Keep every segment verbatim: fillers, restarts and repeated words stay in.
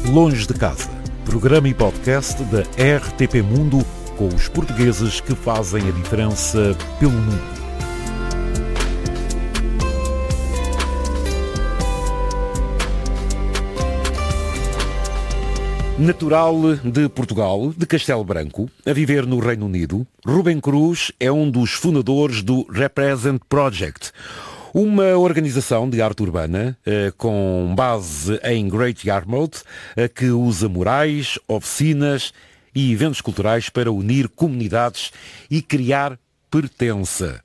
Longe de Casa, programa e podcast da R T P Mundo com os portugueses que fazem a diferença pelo mundo. Natural de Portugal, de Castelo Branco, a viver no Reino Unido, Rubem Cruz é um dos fundadores do Represent Project, uma organização de arte urbana eh, com base em Great Yarmouth, eh, que usa murais, oficinas e eventos culturais para unir comunidades e criar pertença.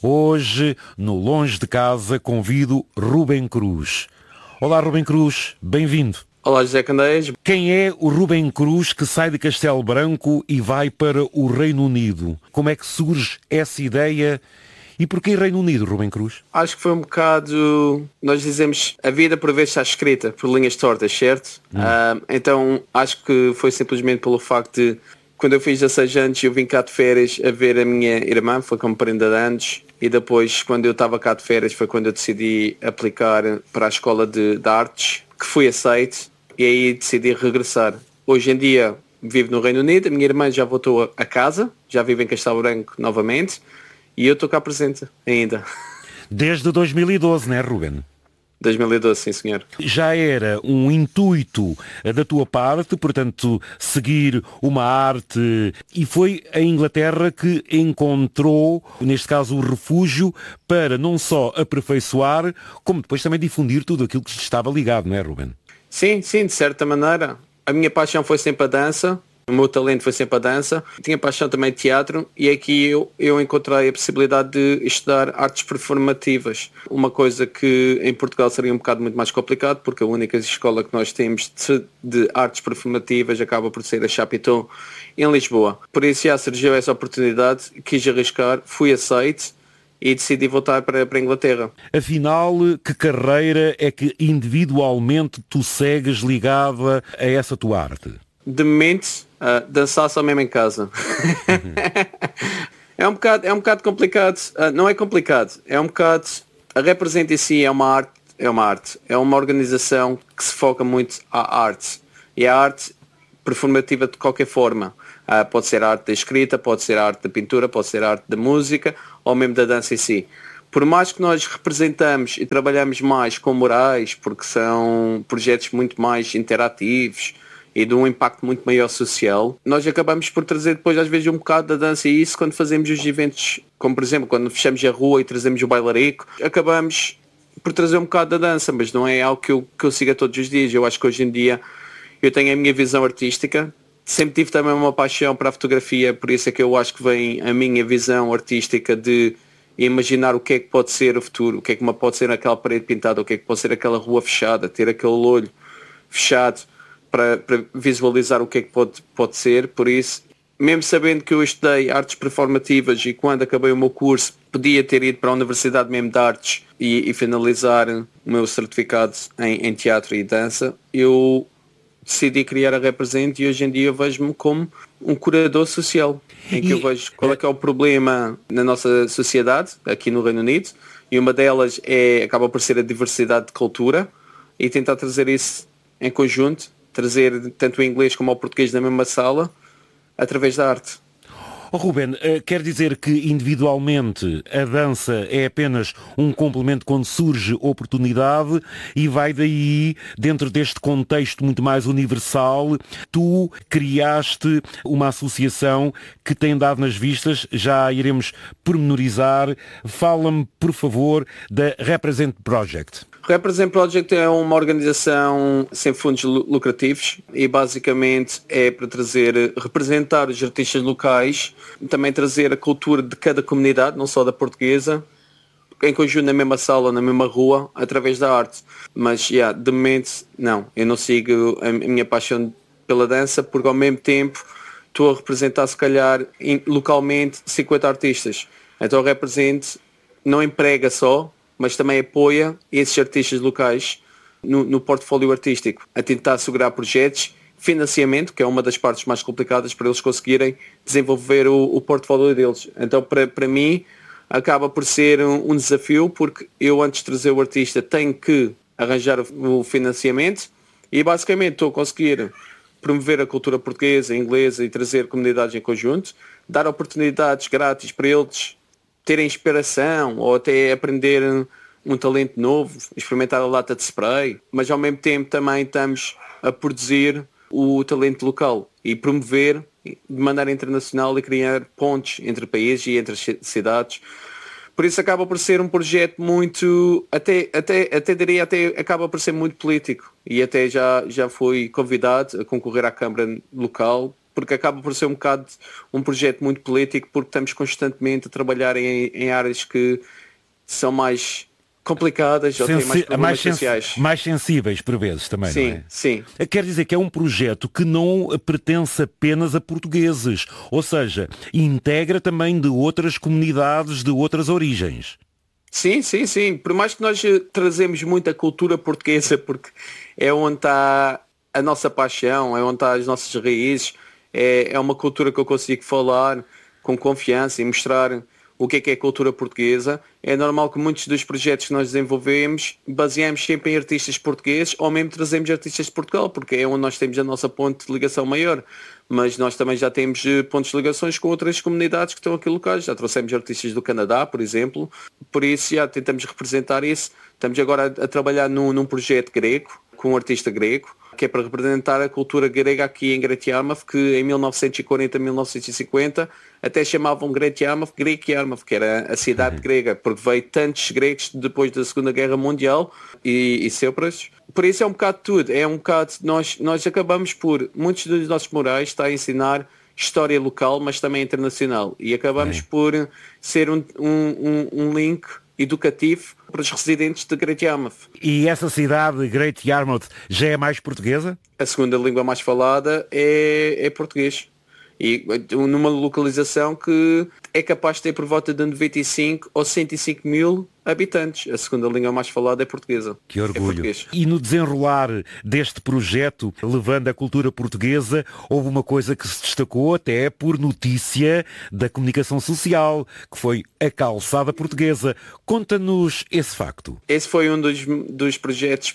Hoje, no Longe de Casa, convido Rubem Cruz. Olá, Rubem Cruz, bem-vindo. Olá, José Candeias. Quem é o Rubem Cruz que sai de Castelo Branco e vai para o Reino Unido? Como é que surge essa ideia? E porquê Reino Unido, Rubem Cruz? Acho que foi um bocado, nós dizemos, a vida por vezes está escrita por linhas tortas, certo? Hum. Uh, então acho que foi simplesmente pelo facto de, quando eu fiz dezesseis anos, eu vim cá de férias a ver a minha irmã, foi como prenda de anos, e depois, quando eu estava cá de férias, foi quando eu decidi aplicar para a Escola de, de Artes, que fui aceito, e aí decidi regressar. Hoje em dia vivo no Reino Unido, a minha irmã já voltou a casa, já vive em Castelo Branco novamente, e eu estou cá presente ainda. Desde dois mil e doze, não é, Rubem? dois mil e doze, sim, senhor. Já era um intuito da tua parte, portanto, seguir uma arte, e foi a Inglaterra que encontrou, neste caso, o refúgio para não só aperfeiçoar, como depois também difundir tudo aquilo que estava ligado, não é, Rubem? Sim, sim, de certa maneira. A minha paixão foi sempre a dança. O meu talento foi sempre a dança. Tinha paixão também de teatro e aqui eu, eu encontrei a possibilidade de estudar artes performativas. Uma coisa que em Portugal seria um bocado muito mais complicado, porque a única escola que nós temos de, de artes performativas acaba por ser a Chapiton, em Lisboa. Por isso já surgiu essa oportunidade, quis arriscar, fui aceito e decidi voltar para, para a Inglaterra. Afinal, que carreira é que individualmente tu segues ligada a essa tua arte? De momento, uh, dançar só mesmo em casa. Uhum. é, um bocado, é um bocado complicado. Uh, não é complicado. É um bocado... A Represent em si é uma arte. É uma arte. É uma organização que se foca muito à arte. E a arte performativa de qualquer forma. Uh, pode ser a arte da escrita, pode ser a arte da pintura, pode ser a arte da música ou mesmo da dança em si. Por mais que nós representamos e trabalhamos mais com murais, porque são projetos muito mais interativos e de um impacto muito maior social, nós acabamos por trazer depois às vezes um bocado da dança e isso quando fazemos os eventos, como por exemplo quando fechamos a rua e trazemos o bailarico, acabamos por trazer um bocado da dança, mas não é algo que eu, que eu siga todos os dias. Eu acho que hoje em dia eu tenho a minha visão artística, sempre tive também uma paixão para a fotografia, por isso é que eu acho que vem a minha visão artística de imaginar o que é que pode ser o futuro, o que é que pode ser aquela parede pintada, o que é que pode ser aquela rua fechada, ter aquele olho fechado para, para visualizar o que é que pode, pode ser. Por isso, mesmo sabendo que eu estudei artes performativas e quando acabei o meu curso podia ter ido para a Universidade mesmo de Artes e, e finalizar o meu certificado em, em teatro e dança, eu decidi criar a Represent e hoje em dia vejo-me como um curador social, em que e... eu vejo qual é que é o problema na nossa sociedade, aqui no Reino Unido, e uma delas é, acaba por ser a diversidade de cultura, e tentar trazer isso em conjunto, trazer tanto o inglês como o português na mesma sala, através da arte. Oh, Rubem, quer dizer que individualmente a dança é apenas um complemento quando surge oportunidade e vai daí, dentro deste contexto muito mais universal, tu criaste uma associação que tem dado nas vistas, já iremos pormenorizar. Fala-me, por favor, da Represent Project. Represent Project é uma organização sem fundos lucrativos e basicamente é para trazer, representar os artistas locais, também trazer a cultura de cada comunidade, não só da portuguesa, em conjunto na mesma sala, na mesma rua, através da arte. Mas, yeah, de momento, não. Eu não sigo a minha paixão pela dança porque ao mesmo tempo estou a representar, se calhar, localmente cinquenta artistas. Então, Represent não emprega só, mas também apoia esses artistas locais no, no portfólio artístico, a tentar assegurar projetos, financiamento, que é uma das partes mais complicadas para eles conseguirem desenvolver o, o portfólio deles. Então, para, para mim, acaba por ser um, um desafio, porque eu, antes de trazer o artista, tenho que arranjar o, o financiamento, E basicamente estou a conseguir promover a cultura portuguesa, inglesa e trazer comunidades em conjunto, dar oportunidades grátis para eles terem inspiração ou até aprender um talento novo, experimentar a lata de spray, mas ao mesmo tempo também estamos a produzir o talento local e promover de maneira internacional e criar pontes entre países e entre as cidades. Por isso acaba por ser um projeto muito, até, até, até diria, até acaba por ser muito político. E até já, já fui convidado a concorrer à Câmara local, porque acaba por ser um bocado um projeto muito político, porque estamos constantemente a trabalhar em, em áreas que são mais complicadas ou têm mais problemas mais sociais. Mais sensíveis, por vezes, também, sim, não é? Sim, sim. Quer dizer que é um projeto que não pertence apenas a portugueses, ou seja, integra também de outras comunidades, de outras origens. Sim, sim, sim. Por mais que nós trazemos muita cultura portuguesa, porque é onde está a nossa paixão, é onde está as nossas raízes, é, é uma cultura que eu consigo falar com confiança e mostrar o que é que é a cultura portuguesa. É normal que muitos dos projetos que nós desenvolvemos baseamos sempre em artistas portugueses ou mesmo trazemos artistas de Portugal, porque é onde nós temos a nossa ponte de ligação maior. Mas nós também já temos pontos de ligações com outras comunidades que estão aqui locais. Já trouxemos artistas do Canadá, por exemplo. Por isso já tentamos representar isso. Estamos agora a, a trabalhar num, num projeto grego, com um artista grego, que é para representar a cultura grega aqui em Great Yarmouth, que em mil novecentos e quarenta, mil novecentos e cinquenta até chamavam Great Yarmouth Great Yarmouth, que era a cidade uhum. grega, porque veio tantos gregos depois da Segunda Guerra Mundial e, e Ceupas. Por isso é um bocado tudo, é um bocado, nós, nós acabamos por, muitos dos nossos murais está a ensinar história local, mas também internacional, e acabamos uhum. por ser um, um, um link educativo para os residentes de Great Yarmouth. E essa cidade, Great Yarmouth, já é mais portuguesa? A segunda língua mais falada é, é português. E numa localização que é capaz de ter por volta de noventa e cinco ou cento e cinco mil habitantes. A segunda língua mais falada é portuguesa. Que orgulho. É e no desenrolar deste projeto, levando a cultura portuguesa, houve uma coisa que se destacou até por notícia da comunicação social, que foi a calçada portuguesa. Conta-nos esse facto. Esse foi um dos, dos projetos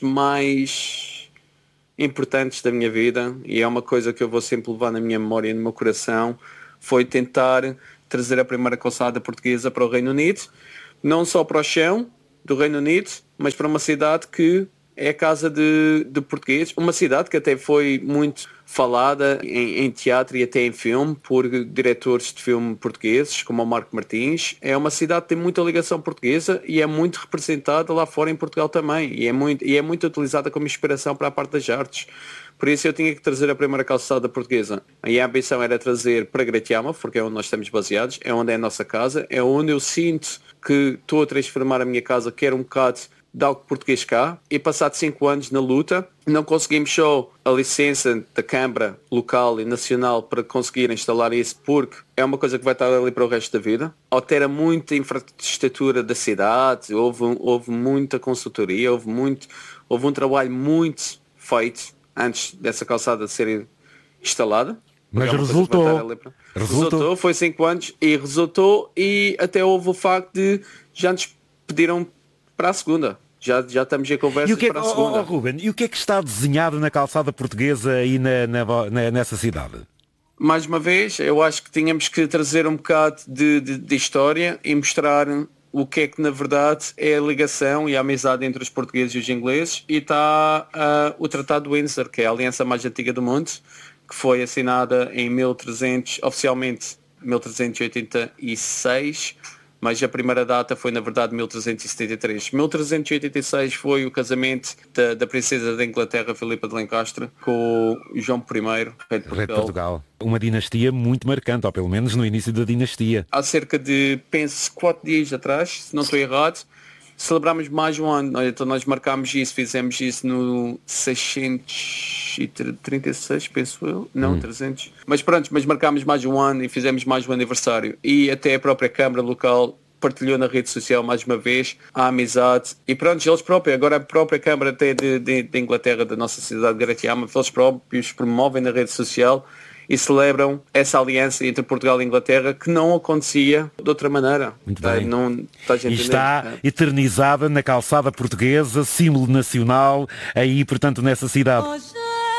mais importantes da minha vida e é uma coisa que eu vou sempre levar na minha memória e no meu coração, foi tentar trazer a primeira calçada portuguesa para o Reino Unido, não só para o chão do Reino Unido, mas para uma cidade que é a casa de, de portugueses, uma cidade que até foi muito falada em, em teatro e até em filme por diretores de filme portugueses, como o Marco Martins. É uma cidade que tem muita ligação portuguesa e é muito representada lá fora em Portugal também, e é muito, e é muito utilizada como inspiração para a parte das artes. Por isso eu tinha que trazer a primeira calçada portuguesa. E a ambição era trazer para Great Yarmouth, porque é onde nós estamos baseados, é onde é a nossa casa, é onde eu sinto que estou a transformar a minha casa, que era um bocado de algo português cá, e passado cinco anos na luta, não conseguimos só a licença da Câmara local e nacional para conseguir instalar isso, porque é uma coisa que vai estar ali para o resto da vida. Altera muito a infraestrutura da cidade, houve, houve muita consultoria, houve, muito, houve um trabalho muito feito antes dessa calçada ser instalada. Mas é resultou. resultou. Resultou, foi cinco anos e resultou, e até houve o facto de já nos pediram para a segunda. Já, já estamos em conversa é, para a segunda. Oh, oh, Ruben, e o que é que está desenhado na calçada portuguesa e na, na, na, nessa cidade? Mais uma vez, eu acho que tínhamos que trazer um bocado de, de, de história e mostrar o que é que na verdade é a ligação e a amizade entre os portugueses e os ingleses, e está uh, o Tratado de Windsor, que é a aliança mais antiga do mundo, que foi assinada em mil e trezentos, oficialmente mil trezentos e oitenta e seis, mas a primeira data foi na verdade mil trezentos e setenta e três. mil trezentos e oitenta e seis foi o casamento da, da princesa da Inglaterra, Filipa de Lencastre, com o João I, rei de Portugal. Rei de Portugal. Uma dinastia muito marcante, ou pelo menos no início da dinastia. Há cerca de, penso, quatro dias atrás, se não estou errado, celebramos mais um ano. Então nós marcámos isso, fizemos isso no seiscentos e trinta e seis, penso eu, não, hum. trezentos. Mas pronto, mas marcámos mais um ano e fizemos mais um aniversário. E até a própria Câmara local partilhou na rede social mais uma vez a amizade. E pronto, eles próprios, agora a própria Câmara até de, de, de Inglaterra, da nossa cidade de Great Yarmouth, eles próprios promovem na rede social e celebram essa aliança entre Portugal e Inglaterra que não acontecia de outra maneira. Muito bem. Não, estás a e entender? está É. eternizada na calçada portuguesa, símbolo nacional, aí, portanto, nessa cidade.